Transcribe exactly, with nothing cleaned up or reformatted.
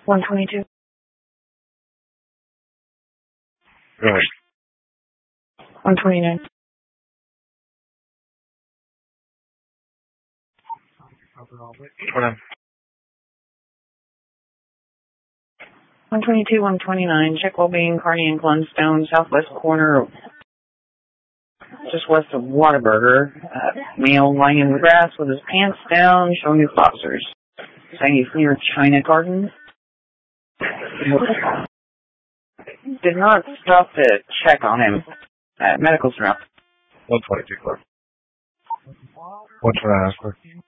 one twenty-two. Go ahead. one twenty-nine. Hold on. one twenty-two, one twenty-nine. Check well-being, Carney and Glenstone, southwest corner, just west of Whataburger. Uh, male lying in the grass with his pants down, showing his boxers. Saying he's near China Gardens. Did not stop to check on him. Uh, medical's dropped. one twenty-two, clerk. one twenty-nine, clerk.